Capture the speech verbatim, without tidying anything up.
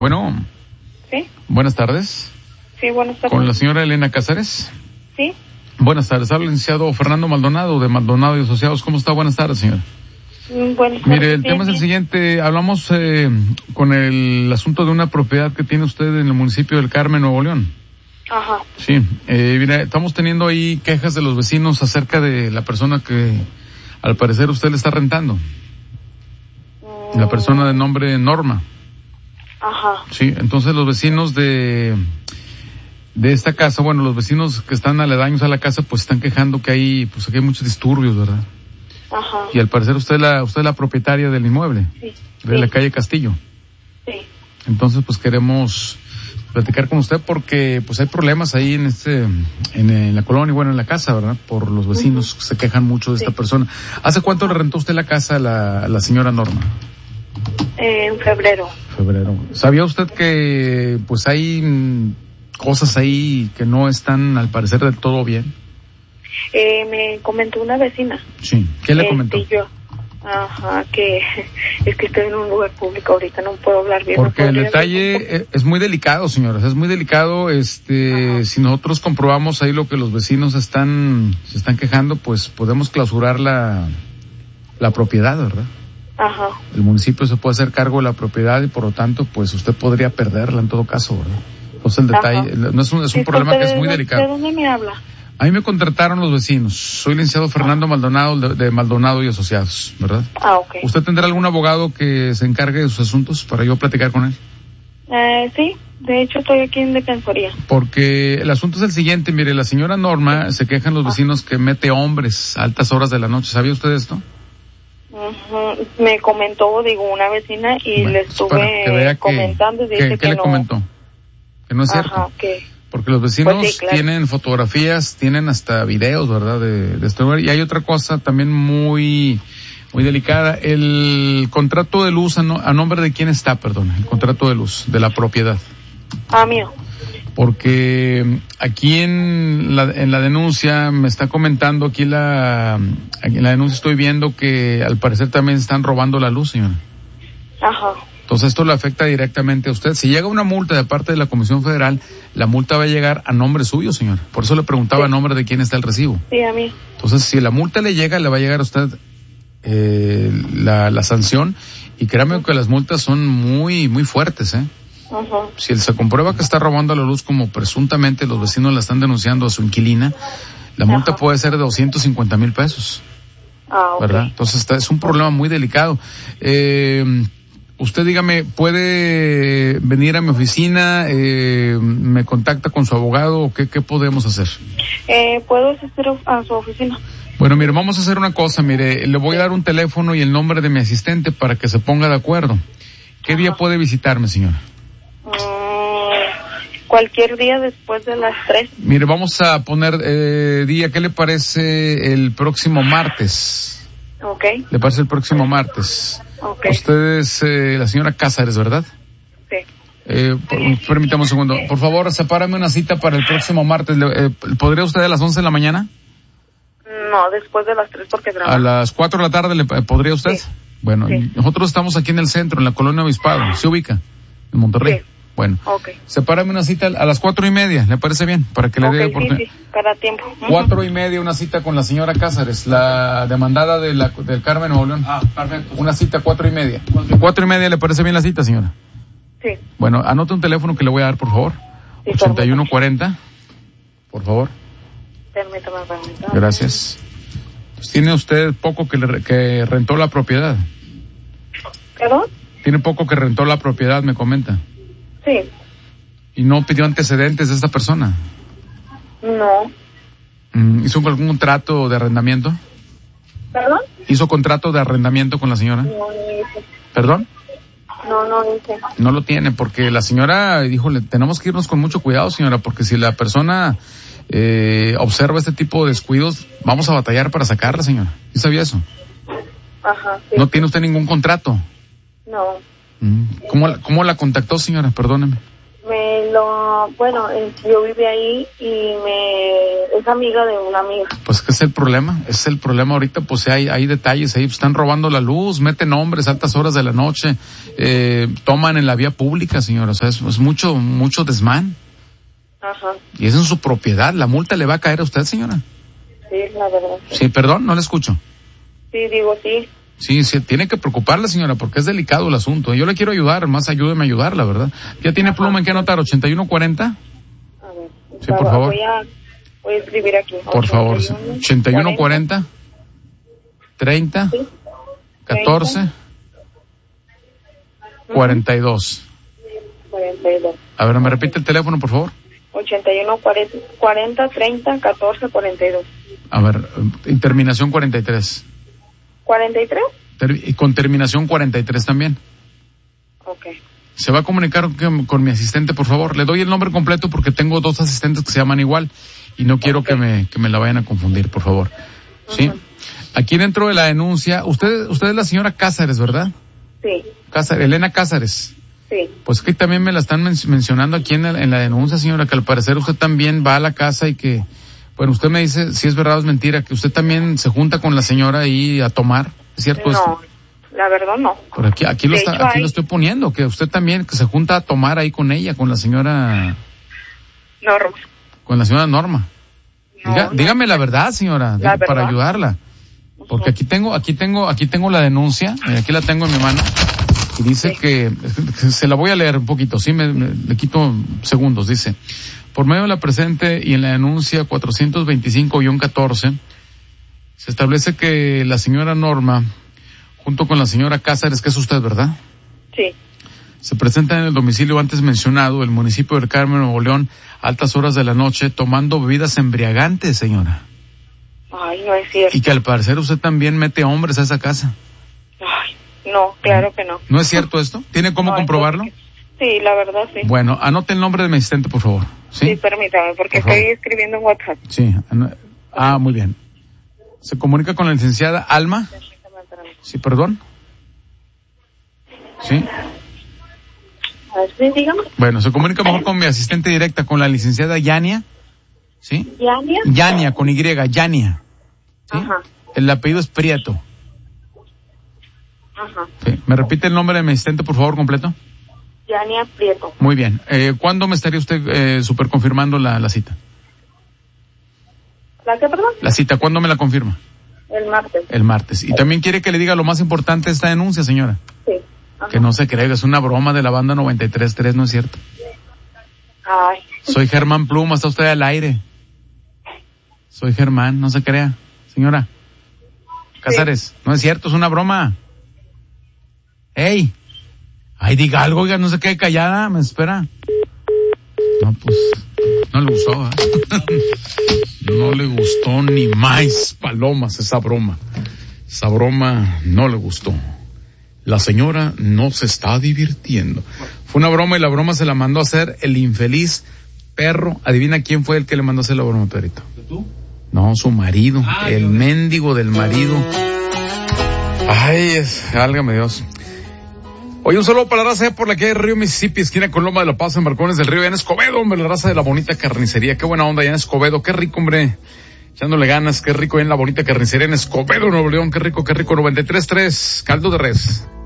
Bueno. Sí. Buenas tardes. Sí, buenas tardes. ¿Con la señora Elena Cázares? Sí. Buenas tardes. Habla el licenciado Fernando Maldonado de Maldonado y Asociados. ¿Cómo está? Buenas tardes, señora. Mm, buenas tardes. Mire, el bien, tema es el bien. siguiente. Hablamos eh, con el asunto de una propiedad que tiene usted en el municipio del Carmen, Nuevo León. Ajá. Sí. Eh, mira, estamos teniendo ahí quejas de los vecinos acerca de la persona que al parecer usted le está rentando. Mm, La persona de nombre Norma. Ajá. Sí, entonces los vecinos de de esta casa, bueno, los vecinos que están aledaños a la casa, pues están quejando que hay, pues aquí hay muchos disturbios, ¿verdad? Ajá. Y al parecer usted es la, usted es la propietaria del inmueble, Sí. de sí. la calle Castillo. Sí. Entonces, pues queremos platicar con usted porque, pues hay problemas ahí en este, en, en la colonia y bueno, en la casa, ¿verdad? Por los vecinos que se quejan mucho de Sí. esta persona. ¿Hace cuánto le rentó usted la casa a la, a la señora Norma? Eh, en febrero. Febrero. ¿Sabía usted que pues hay mm, cosas ahí que no están al parecer del todo bien? Eh, me comentó una vecina. Sí. ¿Qué le Este, comentó? yo. Ajá, que es que estoy en un lugar público ahorita, no puedo hablar bien. Porque ¿me el podría detalle decir un es, es muy delicado, señoras, es muy delicado. Este, Ajá. si nosotros comprobamos ahí lo que los vecinos están, se están quejando, pues podemos clausurar la, la propiedad, ¿verdad? poco? Ajá. El municipio se puede hacer cargo de la propiedad y por lo tanto, pues usted podría perderla en todo caso, ¿verdad? Entonces el detalle, Ajá. el- no es un, es un Disculpe, problema que es ¿de muy dónde- delicado. ¿De dónde me habla? A mí me contrataron los vecinos. Soy licenciado Fernando Maldonado de, de Maldonado y Asociados, ¿verdad? Ah, ok. ¿Usted tendrá algún abogado que se encargue de sus asuntos para yo platicar con él? Eh, sí, de hecho estoy aquí en Defensoría. Porque el asunto es el siguiente, mire, la señora Norma se quejan los vecinos que mete hombres a altas horas de la noche. ¿Sabía usted esto? Ujú. Me comentó, digo, una vecina y Bueno, le pues para que estuve vea que- comentando y que- dice ¿qué que le no. comentó? Que no es cierto. Ajá, que Porque los vecinos Pues sí, claro. tienen fotografías, tienen hasta videos, ¿verdad? De, de este lugar. Y hay otra cosa también muy, muy delicada. El contrato de luz, a, no- a nombre de quién está, perdón, el contrato de luz, de la propiedad. ah, mío. Porque aquí en la, en la denuncia me está comentando, aquí la, aquí en la denuncia estoy viendo que al parecer también están robando la luz, señora. Ajá. Entonces esto le afecta directamente a usted. Si llega una multa de parte de la Comisión Federal, la multa va a llegar a nombre suyo, señor. Por eso le preguntaba Sí. a nombre de quién está el recibo. Sí, a mí. Entonces, si la multa le llega, le va a llegar a usted eh, la, la sanción. Y créame que las multas son muy, muy fuertes, ¿eh? Ajá. Si él se comprueba que está robando la luz como presuntamente los vecinos la están denunciando a su inquilina, la multa Ajá. puede ser de doscientos cincuenta mil pesos, Ah, ok. ¿verdad? Entonces está, es un problema muy delicado. Eh, usted dígame, ¿puede venir a mi oficina? Eh, ¿Me contacta con su abogado o qué, qué podemos hacer? Eh, ¿puedo asistir a su oficina? Bueno, mire, vamos a hacer una cosa, mire, le voy a dar un teléfono y el nombre de mi asistente para que se ponga de acuerdo. ¿Qué día Ajá. puede visitarme, señora? Mm, cualquier día después de las tres. Mire, vamos a poner eh, día, ¿qué le parece el próximo martes? Ok. ¿Le parece el próximo martes? Ok. Usted es eh, la señora Cázares, ¿verdad? Sí. Eh, por, permítame un segundo. Por favor, sepárame una cita para el próximo martes. Le- eh, ¿Podría usted a las once de la mañana? No, después de las tres porque trabajo. ¿A las cuatro de la tarde le, eh, podría usted? Sí. Bueno, Sí. nosotros estamos aquí en el centro, en la colonia Obispado. ¿Se ubica? En Monterrey. Sí. Bueno, Ok. sepárame una cita a las cuatro y media, ¿le parece bien? Para que le Ok, dé sí, oportunidad. sí, para tiempo. Ujú. Cuatro y media, una cita con la señora Cázares, la demandada de la, del Carmen Nuevo León. Ah, perfecto. Una cita cuatro y media. Cuatro y media, ¿le parece bien la cita, señora? Sí. Bueno, anote un teléfono que le voy a dar, por favor. Sí, ochenta y uno cuarenta, por favor. Permítame, permítame. Gracias. Pues tiene usted poco que, le, que rentó la propiedad. ¿Perdón? Tiene poco que rentó la propiedad, me comenta. Sí. Y no pidió antecedentes de esta persona. No. Mm, ¿Hizo algún contrato de arrendamiento? ¿Perdón? ¿Hizo contrato de arrendamiento con la señora? No, no hice. ¿Perdón? No, no hice. No lo tiene, porque la señora, híjole, tenemos que irnos con mucho cuidado, señora, porque si la persona eh, observa este tipo de descuidos, vamos a batallar para sacarla, señora. ¿Sí sabía eso? Ajá, sí. ¿No tiene usted ningún contrato? No. Mm, ¿Cómo, la- cómo la contactó, señora? Perdóneme. Me lo Ah, bueno, eh, yo viví ahí y me es amiga de una amiga. Pues que es el problema, es el problema ahorita, pues hay, hay detalles ahí, están robando la luz, meten hombres a altas horas de la noche, eh, toman en la vía pública, señora, o sea, es, es mucho, mucho desmán. Ajá. Y es en su propiedad, la multa le va a caer a usted, señora. Sí, la verdad. Sí, sí perdón, no le escucho. Sí, digo sí. Sí, sí, tiene que preocuparla, señora, porque es delicado el asunto. Yo le quiero ayudar, más ayúdeme a ayudar, la verdad. ¿Ya tiene pluma en qué anotar? ¿ochenta y uno cuarenta? A ver. Sí, por favor. Voy a, voy a escribir aquí. Por favor, ochenta y uno cuarenta, treinta, ¿Sí? catorce, cuarenta y dos. cuarenta y dos. A ver, ¿me repite el teléfono, por favor? ochenta y uno cuarenta, treinta, catorce, cuarenta y dos. A ver, y terminación cuarenta y tres. ¿cuarenta y tres? Ter- y con terminación cuarenta y tres también. Ok. Se va a comunicar con, con mi asistente, por favor. Le doy el nombre completo porque tengo dos asistentes que se llaman igual y no quiero okay. que me que me la vayan a confundir, por favor. ¿Sí? Uh-huh. Aquí dentro de la denuncia, usted usted es la señora Cázares, ¿verdad? Sí. Cázares, Elena Cázares. Sí. Pues que también me la están men- mencionando aquí en, el, en la denuncia, señora, que al parecer usted también va a la casa y que, bueno, usted me dice si es verdad o es mentira, que usted también se junta con la señora ahí a tomar, ¿es cierto no, esto? La verdad no. Por aquí, aquí lo de está, hecho, aquí hay... lo estoy poniendo, que usted también que se junta a tomar ahí con ella, con la señora Norma. Con la señora Norma. No, Diga, no. dígame la verdad, señora, la para verdad. ayudarla. Porque aquí tengo, aquí tengo, aquí tengo la denuncia, eh, aquí la tengo en mi mano. Y dice sí. que, se la voy a leer un poquito, sí, me, me le quito segundos, dice. Por medio de la presente y en la denuncia cuatrocientos veinticinco guión catorce, se establece que la señora Norma, junto con la señora Cázares, que es usted, ¿verdad? Sí. Se presenta en el domicilio antes mencionado, el municipio del Carmen, Nuevo León, a altas horas de la noche, tomando bebidas embriagantes, señora. Ay, no es cierto. Y que al parecer usted también mete hombres a esa casa. Ay, no, claro que no. ¿No es cierto esto? ¿Tiene cómo no, comprobarlo? Entonces, sí, la verdad sí. Bueno, anote el nombre de mi asistente, por favor. Sí, sí permítame, porque por estoy favor. escribiendo en WhatsApp. Sí. Ah, muy bien. ¿Se comunica con la licenciada Alma? Sí, perdón. Sí. A ver, sí, dígame. Bueno, se comunica mejor con mi asistente directa, con la licenciada Yania. ¿Sí? ¿Yania? Yania, con Y, Yania. ¿Sí? Ajá. El apellido es Prieto. Ajá. Sí. ¿Me repite el nombre de mi asistente, por favor, completo? Yania Prieto. Muy bien. Eh, ¿Cuándo me estaría usted eh, super confirmando la, la cita? ¿La qué, perdón? La cita, ¿cuándo me la confirma? El martes. El martes. Y también quiere que le diga lo más importante de esta denuncia, señora. Sí. Ajá. Que no se cree, es una broma de la banda noventa y tres tres, ¿no es cierto? Ay. Soy Germán Pluma, está usted al aire. Soy Germán, no se crea. Señora Cázares, sí. No es cierto, es una broma. ¡Ey! Ay, diga algo, oiga, no se quede callada, me espera. No, pues, no le gustó, ¿eh? No le gustó ni más palomas esa broma. Esa broma no le gustó. La señora no se está divirtiendo. Fue una broma y la broma se la mandó a hacer el infeliz perro. Adivina quién fue el que le mandó a hacer la broma, Pedrito. ¿Tú? No, su marido, ah, el mendigo del marido. Ay, es, válgame Dios. Oye, un saludo para la raza por la calle Río Mississippi, esquina con Loma de la Paz, en Balcones del Río, allá en Escobedo, hombre, la raza de la bonita carnicería. Qué buena onda allá en Escobedo, qué rico, hombre. Echándole ganas, qué rico en la bonita carnicería en Escobedo, Nuevo León, qué rico, qué rico. noventa y tres tres, caldo de res.